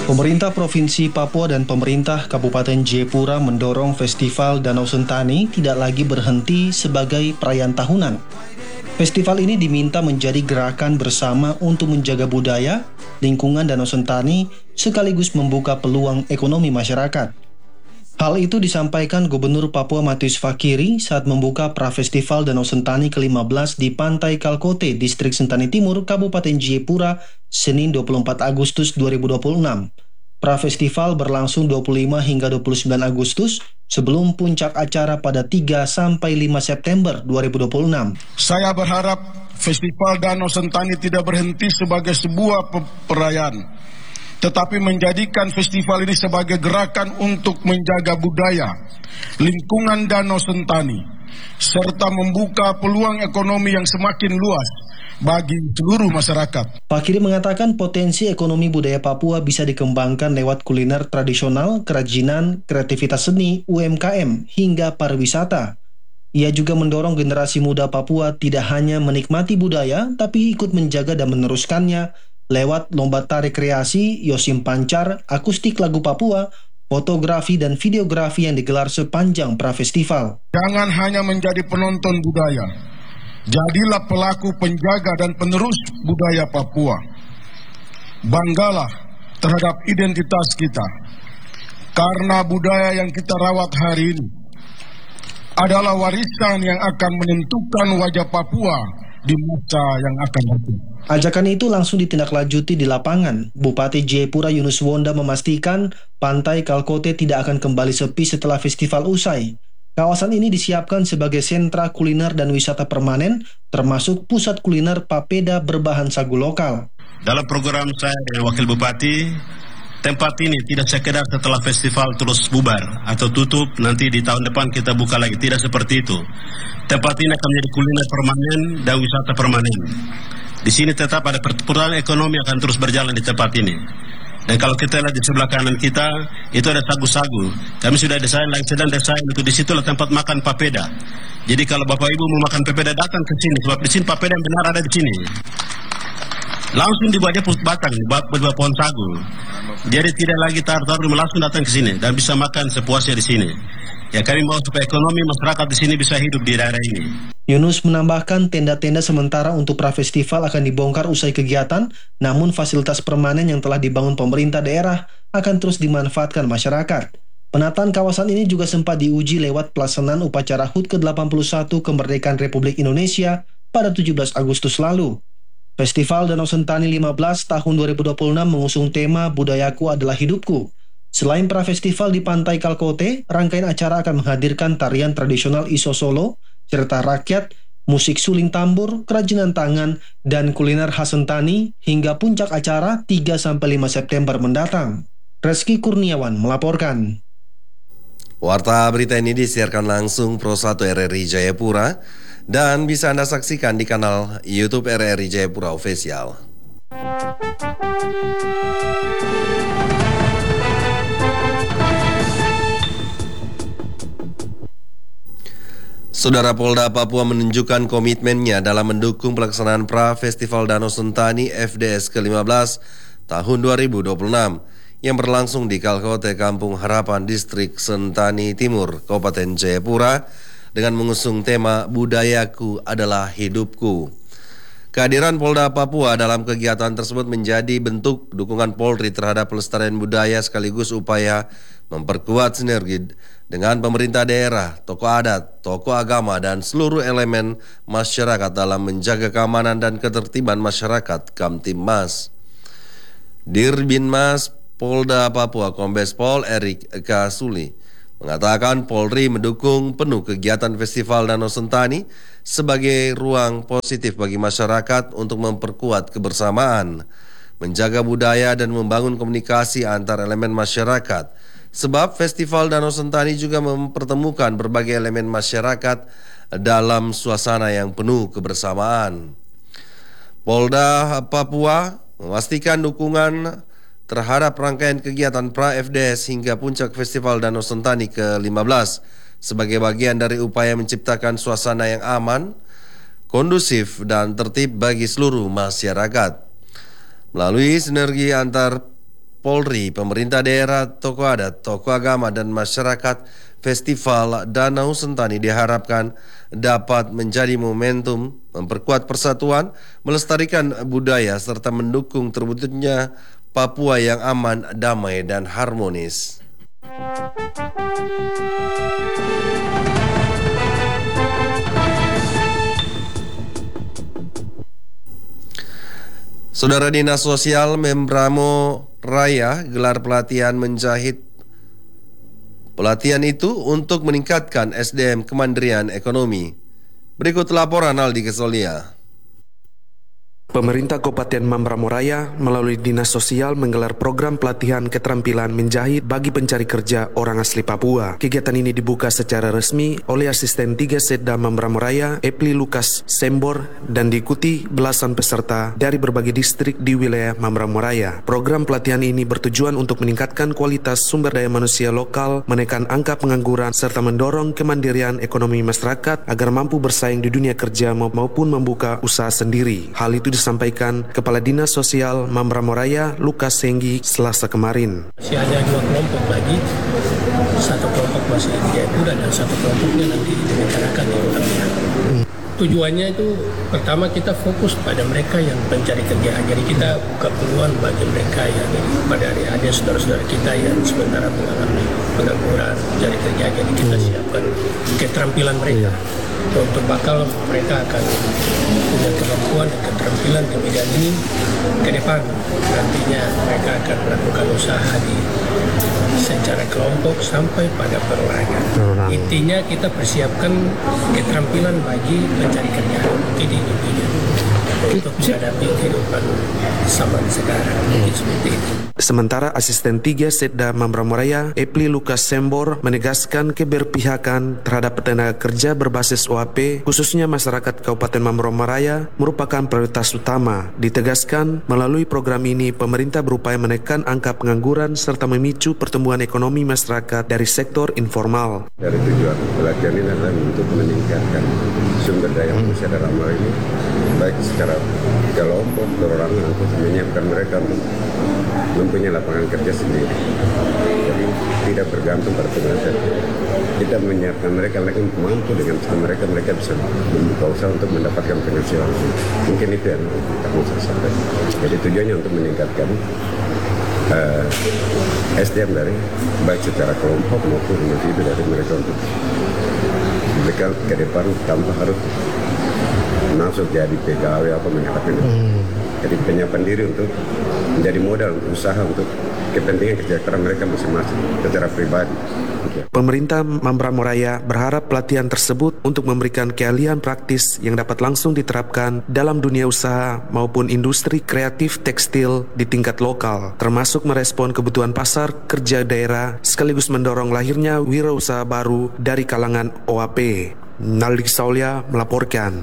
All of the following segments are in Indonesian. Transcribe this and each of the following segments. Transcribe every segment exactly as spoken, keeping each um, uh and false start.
Pemerintah Provinsi Papua dan pemerintah Kabupaten Jayapura mendorong Festival Danau Sentani tidak lagi berhenti sebagai perayaan tahunan. Festival ini diminta menjadi gerakan bersama untuk menjaga budaya, lingkungan Danau Sentani, sekaligus membuka peluang ekonomi masyarakat. Hal itu disampaikan Gubernur Papua Matius Fakiri saat membuka Pra-Festival Danau Sentani ke lima belas di Pantai Kalkote, Distrik Sentani Timur, Kabupaten Jayapura, Senin dua puluh empat Agustus dua ribu dua puluh enam. Pra-Festival berlangsung dua puluh lima hingga dua puluh sembilan Agustus sebelum puncak acara pada tiga sampai lima September dua ribu dua puluh enam. Saya berharap Festival Danau Sentani tidak berhenti sebagai sebuah perayaan, tetapi menjadikan festival ini sebagai gerakan untuk menjaga budaya, lingkungan Danau Sentani, serta membuka peluang ekonomi yang semakin luas bagi seluruh masyarakat. Fakiri mengatakan potensi ekonomi budaya Papua bisa dikembangkan lewat kuliner tradisional, kerajinan, kreativitas seni, U M K M, hingga pariwisata. Ia juga mendorong generasi muda Papua tidak hanya menikmati budaya, tapi ikut menjaga dan meneruskannya lewat lomba tari kreasi, Yosim Pancar, akustik lagu Papua, fotografi dan videografi yang digelar sepanjang pra-festival. Jangan hanya menjadi penonton budaya, jadilah pelaku penjaga dan penerus budaya Papua. Banggalah terhadap identitas kita, karena budaya yang kita rawat hari ini adalah warisan yang akan menentukan wajah Papua di masa yang akan datang. Ajakan itu langsung ditindaklanjuti di lapangan. Bupati Jayapura Yunus Wonda memastikan Pantai Kalkote tidak akan kembali sepi setelah festival usai. Kawasan ini disiapkan sebagai sentra kuliner dan wisata permanen, termasuk pusat kuliner papeda berbahan sagu lokal. Dalam program saya dengan Wakil Bupati, tempat ini tidak sekedar setelah festival terus bubar atau tutup, nanti di tahun depan kita buka lagi. Tidak seperti itu. Tempat ini akan menjadi kuliner permanen dan wisata permanen. Di sini tetap ada perputaran ekonomi akan terus berjalan di tempat ini. Dan kalau kita lihat di sebelah kanan kita, itu ada sagu-sagu. Kami sudah desain, lagi sedang desain, itu disitulah tempat makan papeda. Jadi kalau Bapak Ibu mau makan papeda, datang ke sini, sebab di sini papeda yang benar ada di sini. Langsung dibuatnya batang, dibuat pohon sagu. Jadi tidak lagi taruh-taruh, langsung datang ke sini dan bisa makan sepuasnya di sini. Ya, kami mau supaya ekonomi masyarakat di sini bisa hidup di daerah ini. Yunus menambahkan tenda-tenda sementara untuk pra-festival akan dibongkar usai kegiatan, namun fasilitas permanen yang telah dibangun pemerintah daerah akan terus dimanfaatkan masyarakat. Penataan kawasan ini juga sempat diuji lewat pelaksanaan upacara H U T ke delapan puluh satu Kemerdekaan Republik Indonesia pada tujuh belas Agustus lalu. Festival Danau Sentani lima belas tahun dua ribu dua puluh enam mengusung tema Budayaku Adalah Hidupku. Selain pra-festival di Pantai Kalkote, rangkaian acara akan menghadirkan tarian tradisional Iso Solo, cerita rakyat, musik suling tambur, kerajinan tangan, dan kuliner khas Sentani hingga puncak acara tiga sampai lima September mendatang. Reski Kurniawan melaporkan. Warta berita ini disiarkan langsung Pro satu R R I Jayapura dan bisa Anda saksikan di kanal YouTube R R I Jayapura Official. Saudara, Polda Papua menunjukkan komitmennya dalam mendukung pelaksanaan Pra-Festival Danau Sentani F D S ke lima belas tahun dua ribu dua puluh enam yang berlangsung di Kalkote, Kampung Harapan, Distrik Sentani Timur, Kabupaten Jayapura dengan mengusung tema Budayaku Adalah Hidupku. Kehadiran Polda Papua dalam kegiatan tersebut menjadi bentuk dukungan Polri terhadap pelestarian budaya sekaligus upaya memperkuat sinergi dengan pemerintah daerah, tokoh adat, tokoh agama, dan seluruh elemen masyarakat dalam menjaga keamanan dan ketertiban masyarakat Kamtibmas. Dirbinmas Polda Papua Kombes Pol Erik Kasuli mengatakan Polri mendukung penuh kegiatan Festival Danau Sentani sebagai ruang positif bagi masyarakat untuk memperkuat kebersamaan, menjaga budaya, dan membangun komunikasi antar elemen masyarakat. Sebab Festival Danau Sentani juga mempertemukan berbagai elemen masyarakat dalam suasana yang penuh kebersamaan. Polda Papua memastikan dukungan terhadap rangkaian kegiatan Pra-F D S hingga puncak Festival Danau Sentani ke lima belas sebagai bagian dari upaya menciptakan suasana yang aman, kondusif, dan tertib bagi seluruh masyarakat. Melalui sinergi antar Polri, pemerintah daerah, tokoh adat, tokoh agama, dan masyarakat, Festival Danau Sentani diharapkan dapat menjadi momentum memperkuat persatuan, melestarikan budaya, serta mendukung terwujudnya Papua yang aman, damai, dan harmonis. Saudara, Dinas Sosial Membramo Raya gelar pelatihan menjahit. Pelatihan itu untuk meningkatkan S D M kemandirian ekonomi. Berikut laporan Aldi Kesolia. Pemerintah Kabupaten Membramo Raya melalui Dinas Sosial menggelar program pelatihan keterampilan menjahit bagi pencari kerja orang asli Papua. Kegiatan ini dibuka secara resmi oleh Asisten tiga Setda Membramo Raya, Epli Lukas Sembor, dan diikuti belasan peserta dari berbagai distrik di wilayah Membramo Raya. Program pelatihan ini bertujuan untuk meningkatkan kualitas sumber daya manusia lokal, menekan angka pengangguran, serta mendorong kemandirian ekonomi masyarakat agar mampu bersaing di dunia kerja maupun membuka usaha sendiri. Hal itu disampaikan Kepala Dinas Sosial Membramo Raya, Lukas Senggi, Selasa kemarin. Masih ada dua kelompok lagi, satu kelompok masih di Jayapura dan satu kelompoknya nanti direncanakan di Kota Medan. Tujuannya itu pertama kita fokus pada mereka yang pencari kerja, jadi kita buka peluang bagi mereka yang pada ada saudara-saudara kita yang sementara mengalami pengangguran mencari kerja, jadi kita siapkan keterampilan mereka. Untuk bakal mereka akan punya kemampuan dan keterampilan di bidang ini ke depan. Nantinya mereka akan melakukan usaha di secara kelompok sampai pada perorangan. Intinya kita persiapkan keterampilan bagi pencari kerja ini intinya untuk menghadapi kehidupan zaman sekarang. Seperti itu. Sementara Asisten tiga Setda Membramo Raya, Epli Lukas Sembor, menegaskan keberpihakan terhadap tenaga kerja berbasis O A P, khususnya masyarakat Kabupaten Membramo Raya, merupakan prioritas utama. Ditegaskan, melalui program ini, pemerintah berupaya menekan angka pengangguran serta memicu pertumbuhan ekonomi masyarakat dari sektor informal. Dari tujuan pelatihan ini adalah untuk meningkatkan sumber daya manusia dalam hal ini, baik secara kelompok, perorangan, untuk menyiapkan mereka untuk mempunyai lapangan kerja sendiri. Jadi tidak bergantung pada pemerintah. Kita menyiapkan mereka lagi untuk mampu dengan mereka mereka bisa membuka usaha untuk mendapatkan penghasilan. Mungkin itu yang kita mau sampaikan. Jadi tujuannya untuk meningkatkan uh, S D M dari baik secara kelompok maupun individu dari mereka untuk mereka ke depan tanpa harus masuk jadi P K W apa menghadapi hmm. Jadi penyiapan diri untuk menjadi modal untuk usaha untuk kepentingan kesejahteraan mereka masing-masing secara pribadi. Pemerintah Membramo Raya berharap pelatihan tersebut untuk memberikan keahlian praktis yang dapat langsung diterapkan dalam dunia usaha maupun industri kreatif tekstil di tingkat lokal, termasuk merespon kebutuhan pasar kerja daerah sekaligus mendorong lahirnya wirausaha baru dari kalangan O A P. Naldi Saulia melaporkan.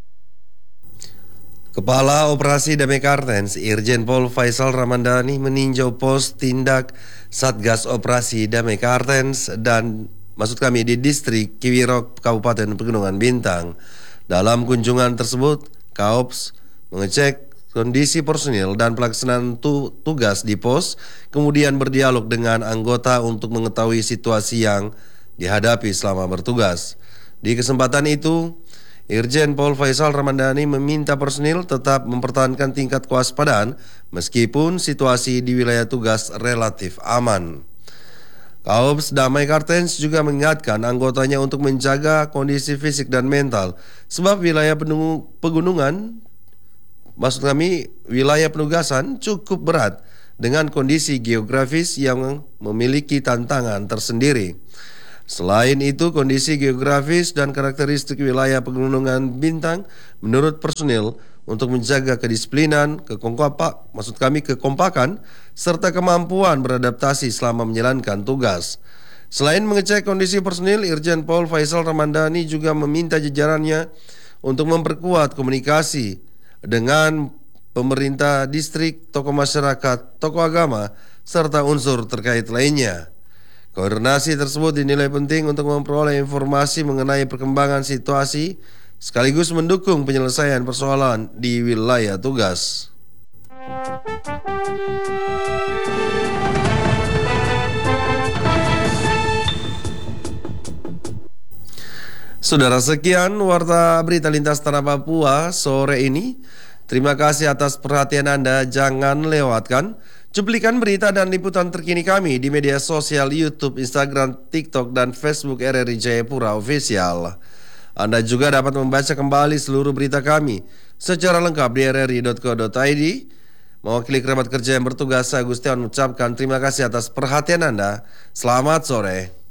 Kepala Operasi Damai Kartens, Irjen Pol Faisal Ramandani meninjau pos tindak Satgas Operasi Damai Kartens dan maksud kami di distrik Kiwirok, Kabupaten Pegunungan Bintang. Dalam kunjungan tersebut, Kaops mengecek kondisi personil dan pelaksanaan tu tugas di pos, kemudian berdialog dengan anggota untuk mengetahui situasi yang dihadapi selama bertugas. Di kesempatan itu, Irjen Pol Faisal Ramandani meminta personil tetap mempertahankan tingkat kewaspadaan meskipun situasi di wilayah tugas relatif aman. Kaops Damai Kartens juga mengingatkan anggotanya untuk menjaga kondisi fisik dan mental sebab wilayah pegunungan, maksud kami wilayah penugasan cukup berat dengan kondisi geografis yang memiliki tantangan tersendiri. Selain itu, kondisi geografis dan karakteristik wilayah Pegunungan Bintang menurut personil untuk menjaga kedisiplinan, kekompakan, maksud kami kekompakan, serta kemampuan beradaptasi selama menjalankan tugas. Selain mengecek kondisi personil, Irjen Pol Faisal Ramandani juga meminta jajarannya untuk memperkuat komunikasi dengan pemerintah distrik, tokoh masyarakat, tokoh agama, serta unsur terkait lainnya. Koordinasi tersebut dinilai penting untuk memperoleh informasi mengenai perkembangan situasi sekaligus mendukung penyelesaian persoalan di wilayah tugas. Saudara, sekian Warta Berita Lintas Tanah Papua sore ini. Terima kasih atas perhatian Anda. Jangan lewatkan cuplikan berita dan liputan terkini kami di media sosial YouTube, Instagram, TikTok, dan Facebook R R I Jayapura Official. Anda juga dapat membaca kembali seluruh berita kami secara lengkap di r r i dot co dot i d. Mewakili kerabat kerja yang bertugas, saya Gustiawan mengucapkan terima kasih atas perhatian Anda. Selamat sore.